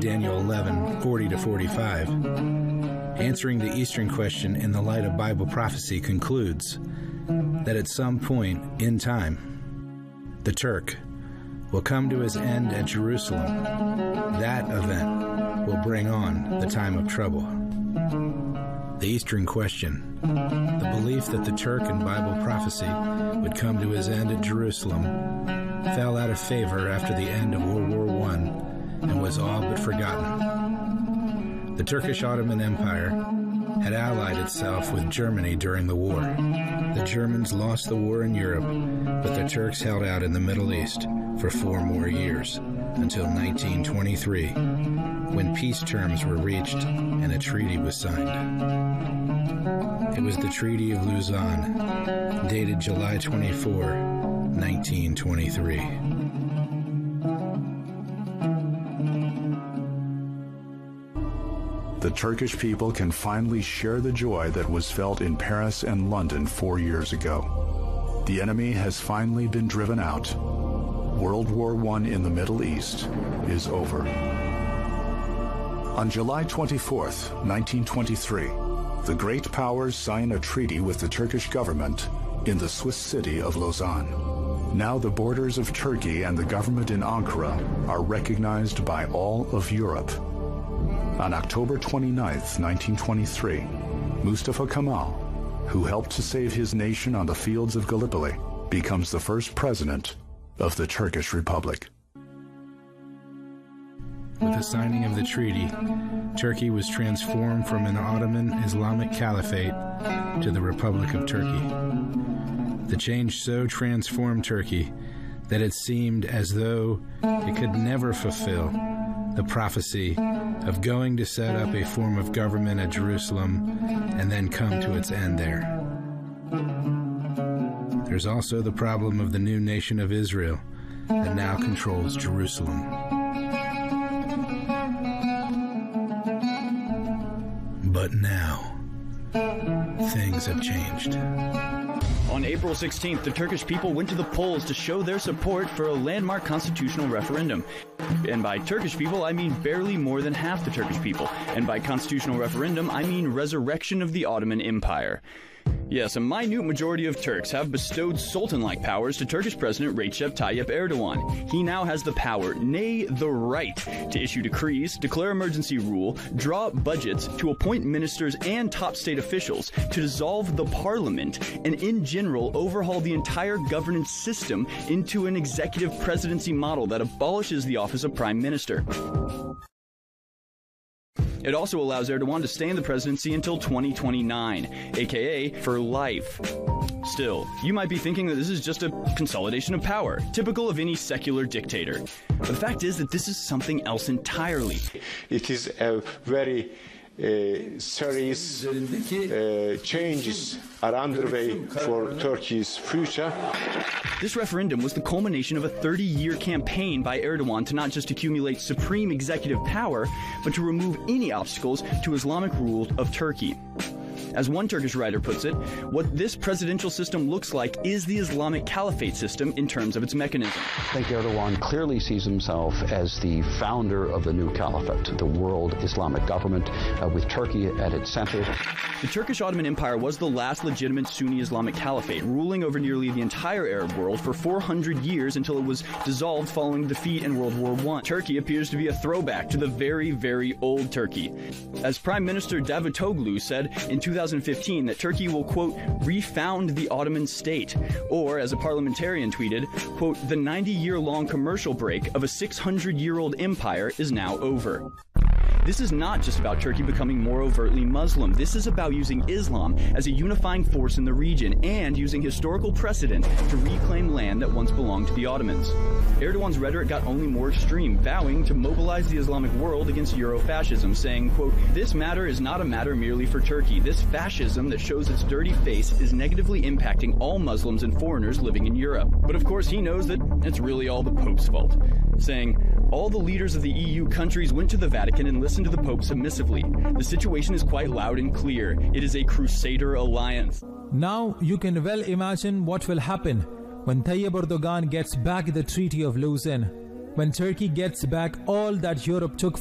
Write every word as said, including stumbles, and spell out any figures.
Daniel eleven, forty to forty-five. Answering the Eastern question in the light of Bible prophecy concludes that at some point in time, the Turk will come to his end at Jerusalem. That event will bring on the time of trouble. The Eastern question, the belief that the Turk in Bible prophecy would come to his end at Jerusalem, fell out of favor after the end of World War One and was all but forgotten. The Turkish Ottoman Empire had allied itself with Germany during the war. The Germans lost the war in Europe, but the Turks held out in the Middle East for four more years, until nineteen twenty-three, when peace terms were reached and a treaty was signed. It was the Treaty of Lausanne, dated July twenty-fourth, nineteen twenty-three. The Turkish people can finally share the joy that was felt in Paris and London four years ago. The enemy has finally been driven out. World War One in the Middle East is over. On July twenty-fourth, nineteen twenty-three, the great powers sign a treaty with the Turkish government in the Swiss city of Lausanne. Now the borders of Turkey and the government in Ankara are recognized by all of Europe. On October twenty-ninth, nineteen twenty-three, Mustafa Kemal, who helped to save his nation on the fields of Gallipoli, becomes the first president of the Turkish Republic. With the signing of the treaty, Turkey was transformed from an Ottoman Islamic caliphate to the Republic of Turkey. The change so transformed Turkey that it seemed as though it could never fulfill the prophecy of going to set up a form of government at Jerusalem and then come to its end there. There's also the problem of the new nation of Israel that now controls Jerusalem. But now, things have changed. On April sixteenth, the Turkish people went to the polls to show their support for a landmark constitutional referendum. And by Turkish people, I mean barely more than half the Turkish people. And by constitutional referendum, I mean resurrection of the Ottoman Empire. Yes, a minute majority of Turks have bestowed sultan-like powers to Turkish President Recep Tayyip Erdogan. He now has the power, nay, the right, to issue decrees, declare emergency rule, draw up budgets, to appoint ministers and top state officials, to dissolve the parliament, and in general overhaul the entire governance system into an executive presidency model that abolishes the office of prime minister. It also allows Erdogan to stay in the presidency until twenty twenty-nine, aka for life. Still, you might be thinking that this is just a consolidation of power, typical of any secular dictator. But the fact is that this is something else entirely. It is a very uh, serious uh, changes are underway for Turkey's future. This referendum was the culmination of a thirty-year campaign by Erdogan to not just accumulate supreme executive power, but to remove any obstacles to Islamic rule of Turkey. As one Turkish writer puts it, what this presidential system looks like is the Islamic Caliphate system in terms of its mechanism. I think Erdogan clearly sees himself as the founder of the new caliphate, the world Islamic government, uh, with Turkey at its center. The Turkish Ottoman Empire was the last legitimate Sunni Islamic caliphate, ruling over nearly the entire Arab world for four hundred years until it was dissolved following defeat in World War One. Turkey appears to be a throwback to the very, very old Turkey. As Prime Minister Davutoglu said in two thousand fifteen that Turkey will, quote, refound the Ottoman state, or, as a parliamentarian tweeted, quote, the ninety-year-long commercial break of a six hundred year old empire is now over. This is not just about Turkey becoming more overtly Muslim. This is about using Islam as a unifying force in the region and using historical precedent to reclaim land that once belonged to the Ottomans. Erdogan's rhetoric got only more extreme, vowing to mobilize the Islamic world against Eurofascism, saying, quote, this matter is not a matter merely for Turkey. This fascism that shows its dirty face is negatively impacting all Muslims and foreigners living in Europe. But of course he knows that it's really all the Pope's fault, saying, all the leaders of the E U countries went to the Vatican and listened to the Pope submissively. The situation is quite loud and clear. It is a crusader alliance. Now you can well imagine what will happen when Tayyip Erdogan gets back the Treaty of Lausanne, when Turkey gets back all that Europe took